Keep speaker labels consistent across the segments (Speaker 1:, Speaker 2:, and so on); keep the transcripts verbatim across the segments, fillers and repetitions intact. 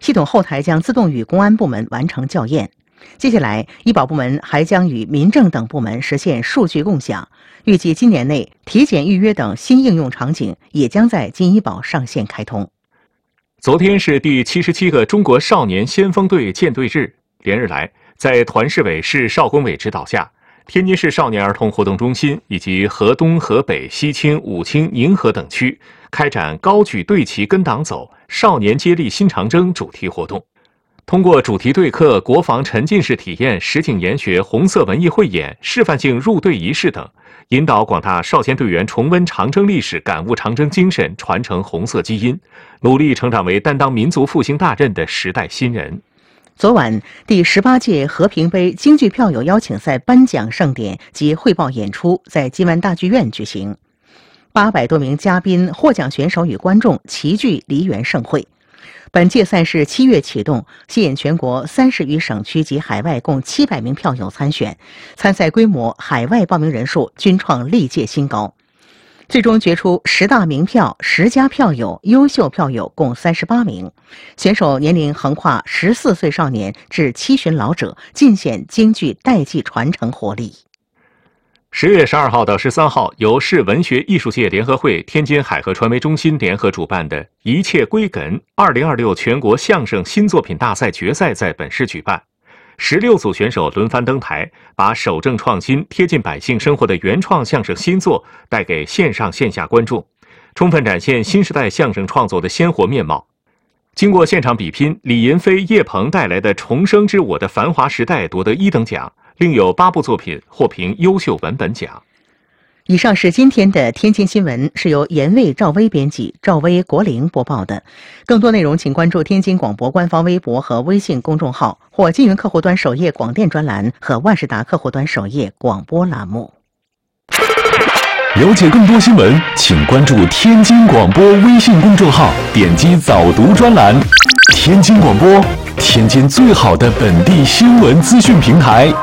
Speaker 1: 系统后台将自动与公安部门完成校验。接下来，医保部门还将与民政等部门实现数据共享。预计今年内，体检预约等新应用场景也将在金医保上线开通。
Speaker 2: 昨天是第七十七个中国少年先锋队建队日，连日来，在团市委、市少工委指导下，天津市少年儿童活动中心以及河东、河北、西青、武清、宁河等区开展高举队旗跟党走、少年接力新长征主题活动。通过主题对课、国防沉浸式体验、实景研学、红色文艺汇演、示范性入队仪式等，引导广大少先队员重温长征历史、感悟长征精神、传承红色基因，努力成长为担当民族复兴大任的时代新人。
Speaker 1: 昨晚，第十八届和平杯京剧票友邀请赛颁奖盛典及汇报演出在金湾大剧院举行，八百多名嘉宾、获奖选手与观众齐聚梨园盛会。本届赛事七月启动，吸引全国三十余省区及海外共七百名票友参选，参赛规模、海外报名人数均创历届新高。最终决出十大名票、十佳票友、优秀票友共三十八名，选手年龄横跨十四岁少年至七旬老者，尽显京剧代际传承活力。
Speaker 2: 十月十二号到十三号，由市文学艺术界联合会、天津海河传媒中心联合主办的“一切归根”二零二六全国相声新作品大赛决赛在本市举办。十六组选手轮番登台，把守正创新、贴近百姓生活的原创相声新作带给线上线下观众，充分展现新时代相声创作的鲜活面貌。经过现场比拼，李银飞、叶鹏带来的《重生之我的繁华时代》夺得一等奖，另有八部作品获评优秀文本奖。
Speaker 1: 以上是今天的天津新闻，是由严卫、赵薇编辑，赵薇、国玲播报的。更多内容请关注天津广播官方微博和微信公众号，或金云客户端首页广电专栏和万事达客户端首页广播栏目。
Speaker 3: 了解更多新闻，请关注天津广播微信公众号，点击早读专栏。天津广播，天津最好的本地新闻资讯平台。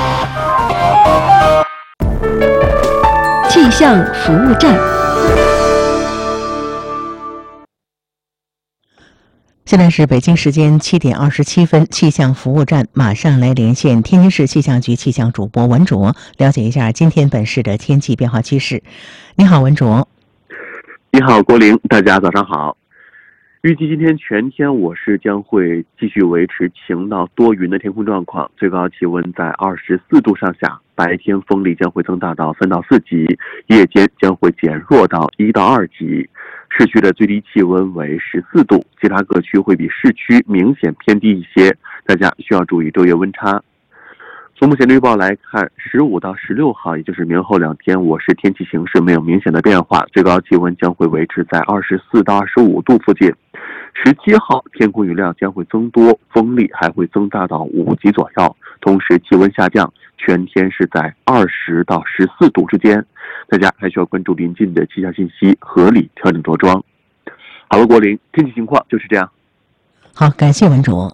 Speaker 4: 气象服务站。
Speaker 1: 现在是北京时间七点二十七分，气象服务站马上来连线天津市气象局气象主播文卓，了解一下今天本市的天气变化趋势。你好，文卓。
Speaker 5: 你好，郭玲，大家早上好。预计今天全天我市将会继续维持晴到多云的天空状况，最高气温在二十四度上下，白天风力将会增大到三到四级，夜间将会减弱到一到二级。市区的最低气温为十四度，其他各区会比市区明显偏低一些，大家需要注意昼夜温差。从目前的预报来看，十五到十六号，也就是明后两天，我市天气形势没有明显的变化，最高气温将会维持在二十四到二十五度附近。十七号，天空雨量将会增多，风力还会增大到五级左右，同时气温下降，全天是在二十到十四度之间。大家还需要关注临近的气象信息，合理调整着装。好了，国林，天气情况就是这样。
Speaker 1: 好，感谢文卓。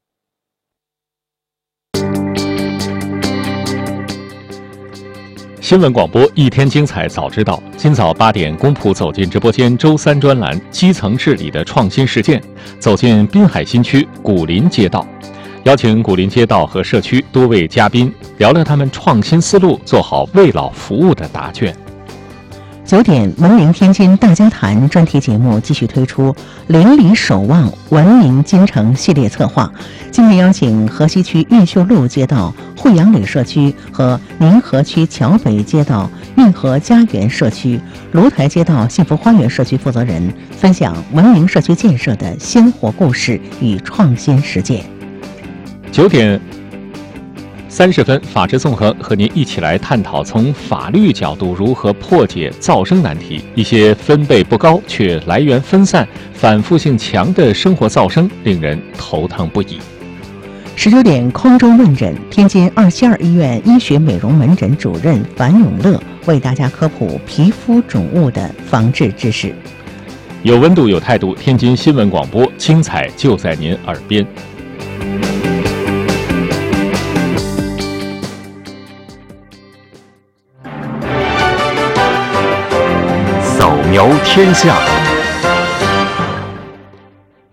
Speaker 2: 新闻广播一天精彩早知道，今早八点，公仆走进直播间周三专栏基层治理的创新实践，走进滨海新区古林街道，邀请古林街道和社区多位嘉宾聊聊他们创新思路，做好为老服务的答卷。
Speaker 1: 九点，文明天津大家谈专题节目继续推出邻里守望文明京城系列策划，今天邀请河西区运秀路街道惠阳里社区和宁河区桥北街道运河家园社区、芦台街道幸福花园社区负责人分享文明社区建设的鲜活故事与创新实践。
Speaker 2: 九点三十分，法治纵横和您一起来探讨从法律角度如何破解噪声难题。一些分贝不高却来源分散、反复性强的生活噪声令人头疼不已。
Speaker 1: 十九点，空中问诊，天津二七二医院医学美容门诊主任樊永乐为大家科普皮肤肿物的防治知识。
Speaker 2: 有温度有态度，天津新闻广播，精彩就在您耳边。
Speaker 3: 扫描天下。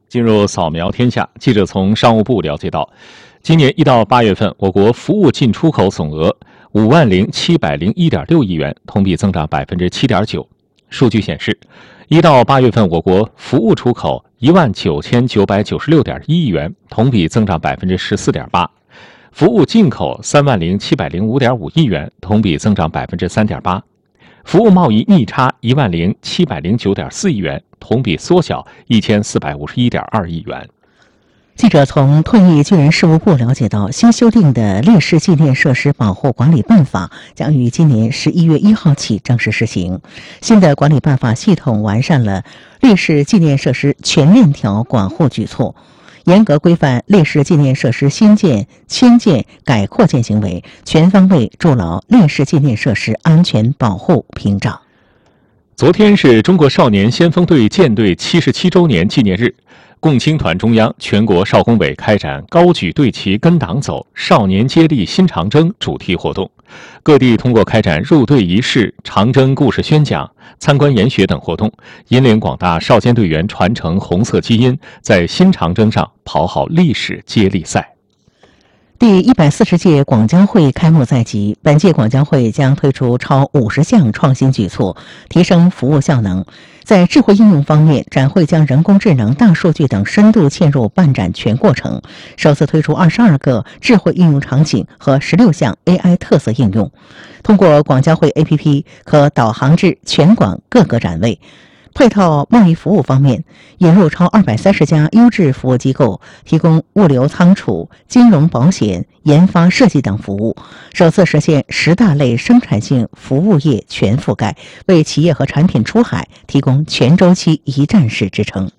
Speaker 2: 进入扫描天下，记者从商务部了解到，今年一到八月份，我国服务进出口总额五万零七百零一点六亿元，同比增长百分之七点九。数据显示，一到八月份，我国服务出口一万九千九百九十六点一亿元，同比增长百分之十四点八；服务进口三万零七百零五点五亿元，同比增长百分之三点八；服务贸易逆差一万零七百零九点四亿元，同比缩小一千四百五十一点二亿元。
Speaker 1: 记者从退役军人事务部了解到，新修订的烈士纪念设施保护管理办法将于今年十一月一号起正式施行。新的管理办法系统完善了烈士纪念设施全链条管护举措，严格规范烈士纪念设施新建、迁建、改扩建行为，全方位筑牢烈士纪念设施安全保护屏障。
Speaker 2: 昨天是中国少年先锋队建队七十七周年纪念日，共青团中央、全国少工委开展高举队旗跟党走、少年接力新长征主题活动，各地通过开展入队仪式、长征故事宣讲、参观研学等活动，引领广大少先队员传承红色基因，在新长征上跑好历史接力赛。
Speaker 1: 第一百四十届广交会开幕在即，本届广交会将推出超五十项创新举措，提升服务效能。在智慧应用方面，展会将人工智能、大数据等深度嵌入办展全过程，首次推出二十二个智慧应用场景和十六项 A I 特色应用。通过广交会 A P P 可导航至全广各个展位。配套贸易服务方面，引入超二百三十家优质服务机构，提供物流仓储、金融保险、研发设计等服务，首次实现十大类生产性服务业全覆盖，为企业和产品出海提供全周期一站式支撑。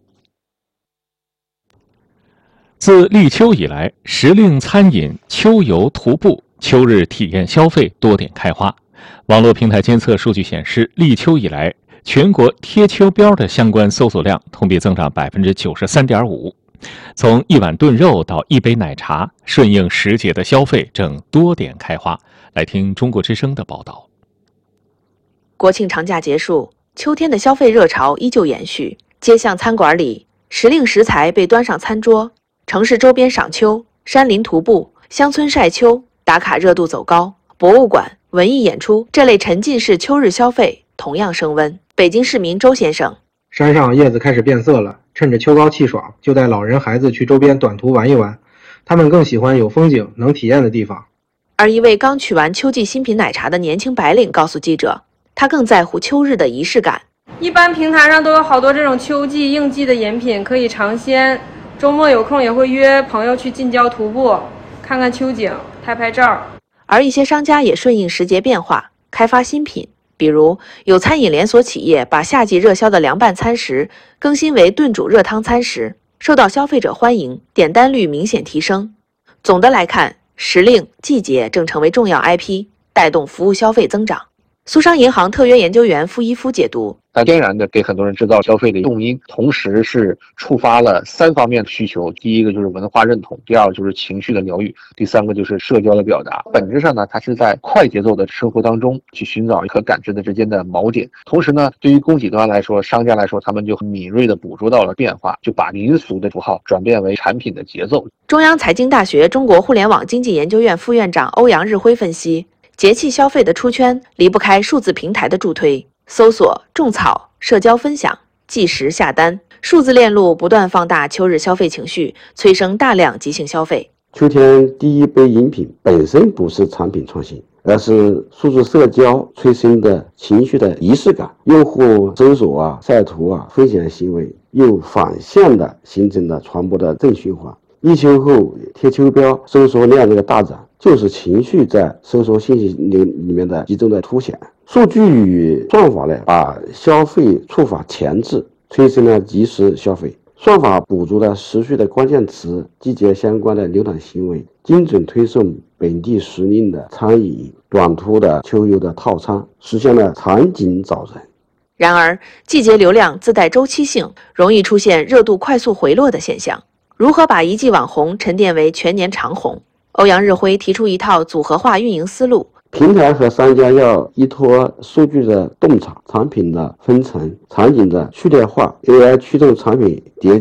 Speaker 2: 自立秋以来，时令餐饮、秋游、徒步、秋日体验消费多点开花。网络平台监测数据显示，立秋以来，全国贴秋膘的相关搜索量同比增长百分之九十三点五。从一碗炖肉到一杯奶茶，顺应时节的消费正多点开花。来听中国之声的报道。
Speaker 4: 国庆长假结束，秋天的消费热潮依旧延续。街巷餐馆里，时令食材被端上餐桌，城市周边赏秋、山林徒步、乡村晒秋，打卡热度走高。博物馆、文艺演出这类沉浸式秋日消费同样升温。北京市民周先生：
Speaker 6: 山上叶子开始变色了，趁着秋高气爽，就带老人孩子去周边短途玩一玩。他们更喜欢有风景、能体验的地方。
Speaker 4: 而一位刚取完秋季新品奶茶的年轻白领告诉记者，他更在乎秋日的仪式感。
Speaker 7: 一般平台上都有好多这种秋季应季的饮品可以尝鲜，周末有空也会约朋友去近郊徒步，看看秋景，拍拍照。
Speaker 4: 而一些商家也顺应时节变化，开发新品。比如，有餐饮连锁企业把夏季热销的凉拌餐食更新为炖煮热汤餐食，受到消费者欢迎，点单率明显提升。总的来看，时令、季节正成为重要 I P， 带动服务消费增长。苏商银行特约研究员傅一夫解读：
Speaker 8: 它天然的给很多人制造消费的动因，同时是触发了三方面的需求。第一个就是文化认同，第二个就是情绪的疗愈，第三个就是社交的表达。本质上呢，它是在快节奏的生活当中去寻找可感知的之间的锚点。同时呢，对于供给端来说，商家来说，他们就很敏锐的捕捉到了变化，就把民俗的符号转变为产品的节奏。
Speaker 4: 中央财经大学中国互联网经济研究院副院长欧阳日辉分析，节气消费的出圈离不开数字平台的助推，搜索、种草、社交分享、计时下单，数字链路不断放大秋日消费情绪，催生大量即兴消费。
Speaker 9: 秋天第一杯饮品本身不是产品创新，而是数字社交催生的情绪的仪式感。用户搜索啊、晒图啊、分享行为，又反向的形成了传播的正循环。立秋后贴秋膘搜索量这个大涨，就是情绪在搜索信息里里面的集中的凸显。数据与算法呢，把消费触发前置，催生了即时消费。算法捕捉了时序的关键词、季节相关的浏览行为，精准推送本地时令的餐饮、短途的秋游的套餐，实现了场景找人。
Speaker 4: 然而，季节流量自带周期性，容易出现热度快速回落的现象。如何把一季网红沉淀为全年长红？欧阳日辉提出一套组合化运营思路。
Speaker 9: 平台和商家要依托数据的洞察、产品的分层、场景的序列化、A I 驱动产品叠加，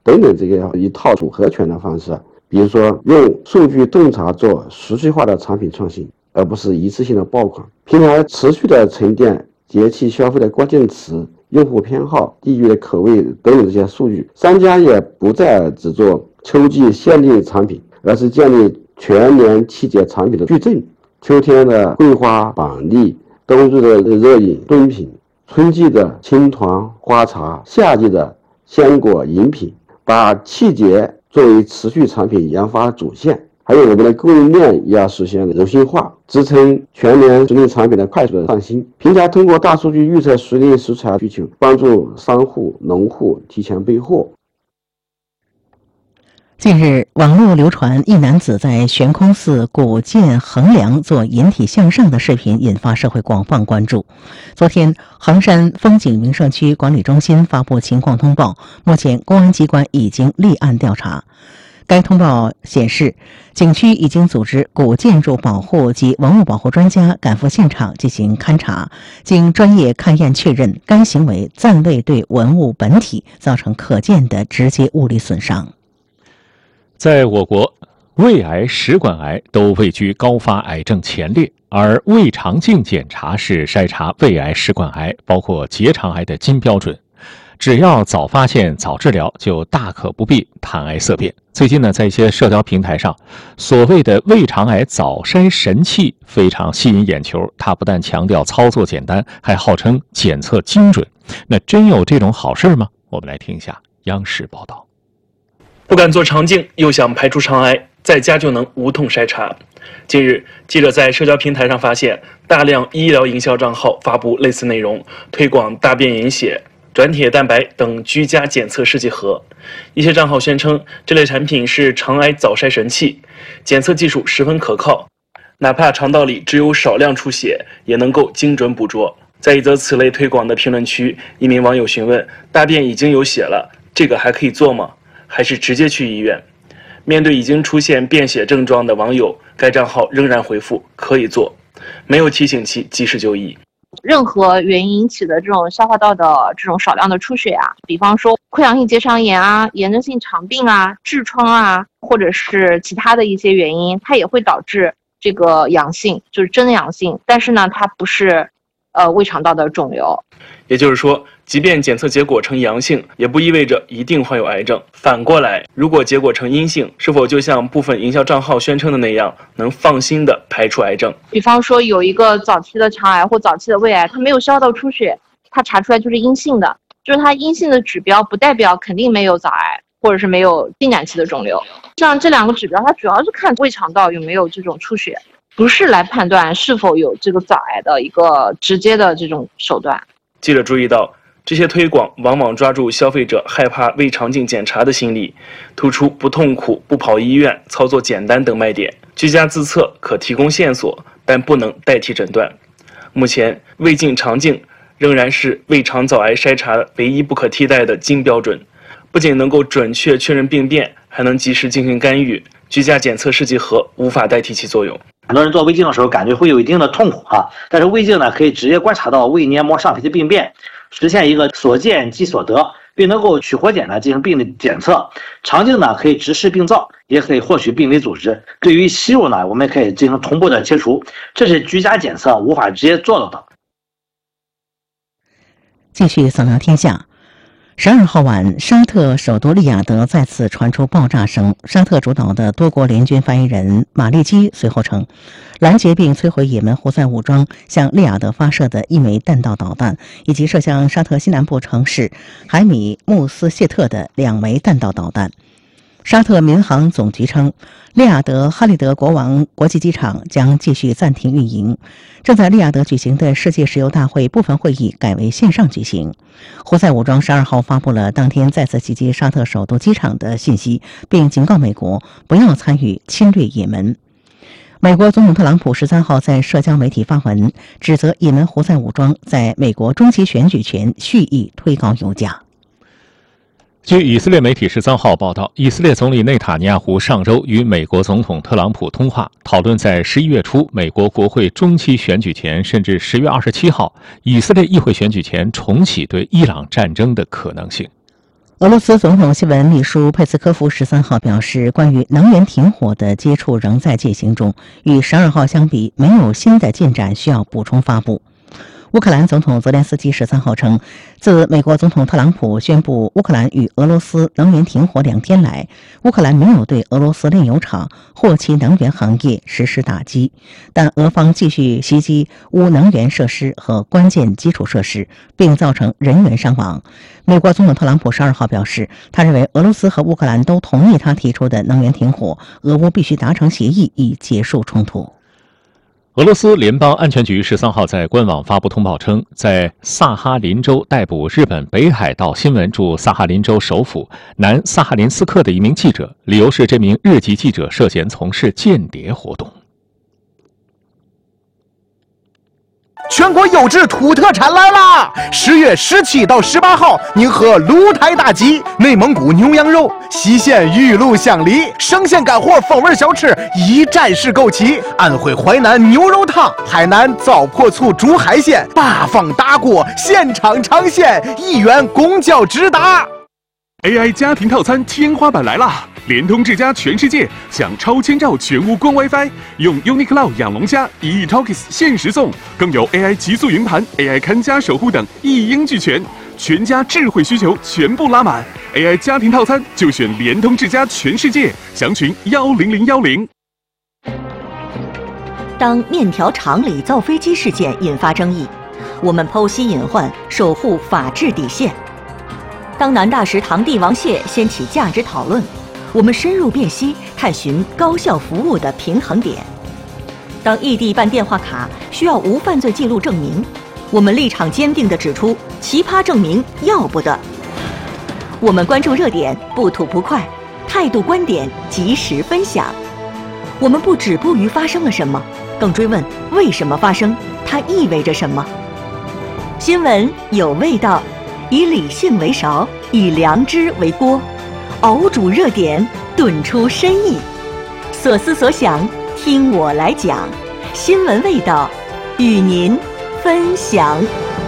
Speaker 9: 等等这个一套组合拳的方式，比如说用数据洞察做持续化的产品创新，而不是一次性的爆款。平台持续的沉淀节气消费的关键词、用户偏好、地域的口味等等这些数据，商家也不再只做秋季限定产品，而是建立全年季节产品的矩阵。秋天的桂花板栗，冬日的热饮炖品，春季的青团花茶，夏季的鲜果饮品，把季节作为持续产品研发主线。还有我们的供应链也要实现柔性化，支撑全年时令产品的快速的创新。平台通过大数据预测时令食材需求，帮助商户、农户提前备货。
Speaker 1: 近日，网络流传一男子在悬空寺古建横梁做引体向上的视频，引发社会广泛关注。昨天，衡山风景名胜区管理中心发布情况通报，目前公安机关已经立案调查。该通报显示，景区已经组织古建筑保护及文物保护专家赶赴现场进行勘查，经专业勘验确认，该行为暂未对文物本体造成可见的直接物理损伤。
Speaker 2: 在我国，胃癌、食管癌都位居高发癌症前列，而胃肠镜检查是筛查胃癌、食管癌，包括结肠癌的金标准。只要早发现、早治疗，就大可不必谈癌色变。最近呢，在一些社交平台上，所谓的胃肠癌早筛神器非常吸引眼球。它不但强调操作简单，还号称检测精准。那真有这种好事吗？我们来听一下央视报道。
Speaker 10: 不敢做肠镜，又想排除肠癌，在家就能无痛筛查。近日，记者在社交平台上发现，大量医疗营销账号发布类似内容，推广大便隐血、转铁蛋白等居家检测试剂盒。一些账号宣称，这类产品是肠癌早筛神器，检测技术十分可靠，哪怕肠道里只有少量出血，也能够精准捕捉。在一则此类推广的评论区，一名网友询问：大便已经有血了，这个还可以做吗？还是直接去医院？面对已经出现便血症状的网友，该账号仍然回复可以做，没有提醒其及时就医。
Speaker 11: 任何原因引起的这种消化道的这种少量的出血啊，比方说溃疡性结肠炎啊、炎症性肠病啊、痔疮啊，或者是其他的一些原因，它也会导致这个阳性，就是真的阳性，但是呢，它不是呃胃肠道的肿瘤。
Speaker 10: 也就是说，即便检测结果呈阳性，也不意味着一定患有癌症。反过来，如果结果呈阴性，是否就像部分营销账号宣称的那样，能放心地排除癌症？
Speaker 11: 比方说，有一个早期的肠癌或早期的胃癌，它没有消化道出血，它查出来就是阴性的，就是它阴性的指标不代表肯定没有早癌，或者是没有进展期的肿瘤。像这两个指标，它主要是看胃肠道有没有这种出血，不是来判断是否有这个早癌的一个直接的这种手段。
Speaker 10: 记者注意到，这些推广往往抓住消费者害怕胃肠镜检查的心理，突出不痛苦、不跑医院、操作简单等卖点。居家自测可提供线索，但不能代替诊断。目前，胃镜、肠镜仍然是胃肠早癌筛查唯一不可替代的金标准，不仅能够准确确认病变，还能及时进行干预。居家检测试剂盒无法代替其作用。
Speaker 12: 很多人做胃镜的时候感觉会有一定的痛苦啊，但是胃镜呢可以直接观察到胃黏膜上皮的病变，实现一个所见即所得，并能够取活检呢进行病理检测。肠镜呢可以直视病灶，也可以获取病理组织。对于息肉呢，我们可以进行同步的切除，这是居家检测无法直接做到的。
Speaker 1: 继续扫描天下。十二号晚，沙特首都利雅得再次传出爆炸声。沙特主导的多国联军发言人马利基随后称，拦截并摧毁也门胡塞武装向利雅得发射的一枚弹道导弹，以及射向沙特西南部城市海米穆斯谢特的两枚弹道导弹。沙特民航总局称，利雅得哈利德国王国际机场将继续暂停运营。正在利雅得举行的世界石油大会部分会议改为线上举行。胡塞武装十二号发布了当天再次袭击沙特首都机场的信息，并警告美国不要参与侵略也门。美国总统特朗普十三号在社交媒体发文，指责也门胡塞武装在美国中期选举前蓄意推高油价。
Speaker 2: 据以色列媒体十三号报道，以色列总理内塔尼亚胡上周与美国总统特朗普通话，讨论在十一月初美国国会中期选举前，甚至十月二十七号以色列议会选举前重启对伊朗战争的可能性。
Speaker 1: 俄罗斯总统新闻秘书佩斯科夫十三号表示，关于能源停火的接触仍在进行中，与十二号相比，没有新的进展需要补充发布。乌克兰总统泽连斯基十三号称，自美国总统特朗普宣布乌克兰与俄罗斯能源停火两天来，乌克兰没有对俄罗斯炼油厂或其能源行业实施打击，但俄方继续袭击乌能源设施和关键基础设施，并造成人员伤亡。美国总统特朗普十二号表示，他认为俄罗斯和乌克兰都同意他提出的能源停火，俄乌必须达成协议以结束冲突。
Speaker 2: 俄罗斯联邦安全局十三号在官网发布通报称，在萨哈林州逮捕日本北海道新闻驻萨哈林州首府南萨哈林斯克的一名记者，理由是这名日籍记者涉嫌从事间谍活动。
Speaker 13: 全国优质土特产来啦！十月十七到十八号，宁河鹿台大集、内蒙古牛羊肉、西县玉露香梨、生鲜干货风味小吃一站式购齐；安徽淮南牛肉汤、海南糟粕醋煮海鲜，八方大锅现场尝鲜，一元公交直达。
Speaker 14: A I 家庭套餐天花板来啦！联通智家全世界享超千兆全屋光 WiFi， 用 UniCloud 养龙虾一亿 Talkies 限时送，更有 A I 极速云盘、A I 看家守护等一应俱全，全家智慧需求全部拉满。A I 家庭套餐就选联通智家全世界，详询幺零零幺零。
Speaker 15: 当面条厂里造飞机事件引发争议，我们剖析隐患，守护法治底线。当南大食堂帝王蟹掀起价值讨论，我们深入辨析，探寻高效服务的平衡点。当异地办电话卡需要无犯罪记录证明，我们立场坚定地指出奇葩证明要不得。我们关注热点，不吐不快，态度观点及时分享。我们不止步于发生了什么，更追问为什么发生，它意味着什么。新闻有味道，以理性为勺，以良知为锅，熬煮热点，炖出深意。所思所想，听我来讲。新闻味道，与您分享。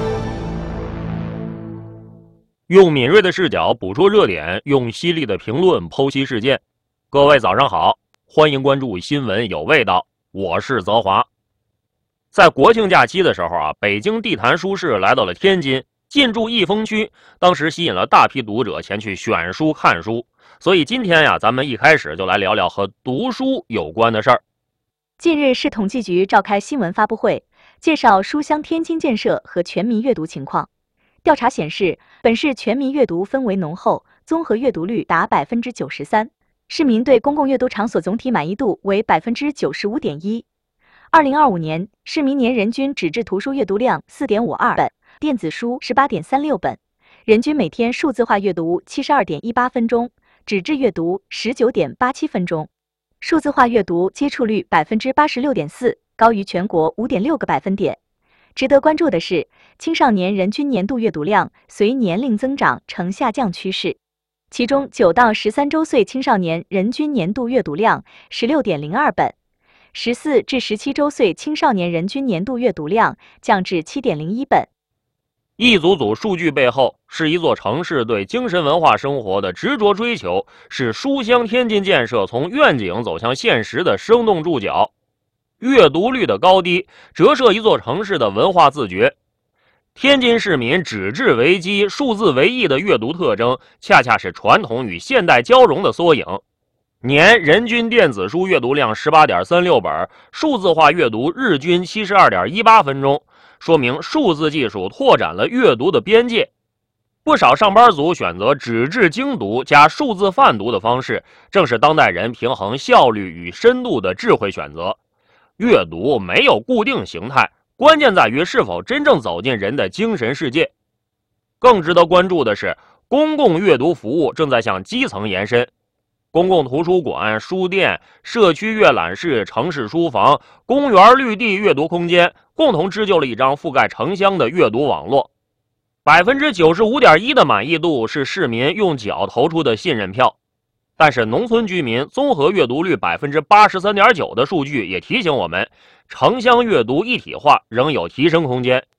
Speaker 16: 用敏锐的视角捕捉热点，用犀利的评论剖析事件。各位早上好，欢迎关注新闻有味道，我是泽华。在国庆假期的时候啊，北京地坛书市来到了天津，进驻益丰区，当时吸引了大批读者前去选书看书。所以今天呀，咱们一开始就来聊聊和读书有关的事儿。
Speaker 17: 近日，市统计局召开新闻发布会，介绍书香天津建设和全民阅读情况。调查显示，本市全民阅读氛围浓厚，综合阅读率达百分之九十三，市民对公共阅读场所总体满意度为百分之九十五点一。二零二五年，市民年人均纸质图书阅读量四点五二本，电子书十八点三六本，人均每天数字化阅读七十二点一八分钟，纸质阅读十九点八七分钟，数字化阅读接触率百分之八十六点四，高于全国五点六个百分点。值得关注的是，青少年人均年度阅读量随年龄增长呈下降趋势，其中九到十三周岁青少年人均年度阅读量十六点零二本，十四至十七周岁青少年人均年度阅读量降至七点零一本。
Speaker 16: 一组组数据背后，是一座城市对精神文化生活的执着追求，是书香天津建设从愿景走向现实的生动注脚。阅读率的高低，折射一座城市的文化自觉。天津市民纸质为基、数字为义的阅读特征，恰恰是传统与现代交融的缩影。年人均电子书阅读量十八点三六本，数字化阅读日均七十二点一八分钟，说明数字技术拓展了阅读的边界。不少上班族选择纸质精读加数字泛读的方式，正是当代人平衡效率与深度的智慧选择。阅读没有固定形态，关键在于是否真正走进人的精神世界。更值得关注的是，公共阅读服务正在向基层延伸。公共图书馆、书店、社区阅览室、城市书房、公园绿地阅读空间共同织就了一张覆盖城乡的阅读网络。百分之九十五点一的满意度是市民用脚投出的信任票。但是农村居民综合阅读率百分之八十三点九的数据也提醒我们，城乡阅读一体化仍有提升空间。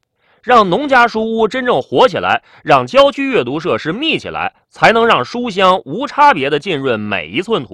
Speaker 16: 让农家书屋真正活起来，让郊区阅读设施密起来，才能让书香无差别地浸润每一寸土。